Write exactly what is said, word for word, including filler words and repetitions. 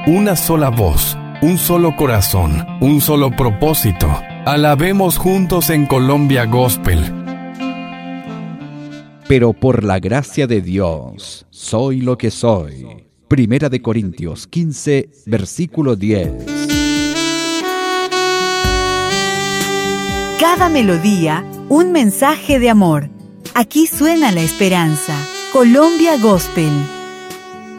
una sola voz, un solo corazón, un solo propósito. Alabemos juntos en Colombia Gospel. Pero por la gracia de Dios, soy lo que soy. Primera de Corintios quince, versículo diez. Cada melodía, un mensaje de amor. Aquí suena la esperanza. Colombia Gospel.